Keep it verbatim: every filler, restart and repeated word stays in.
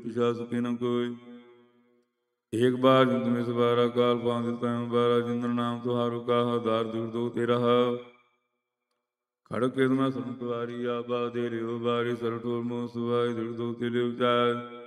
पिछा सुखी न कोई। एक बार जिंद में सवारा काल पांच तैम बारा जिंद्र नाम तुहारो कहा दार दूर दो तेरा। खड़क के तुम्हें सुन तुहारी आपा दे रे बारी सर ठोर मोह सुवाई दूर दो तेरे उचार।